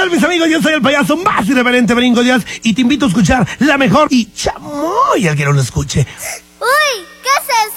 tal, mis amigos? Yo soy el payaso más irreverente Brinco Díaz y te invito a escuchar la mejor y chamoy al que no lo escuche. Uy, ¿qué es eso?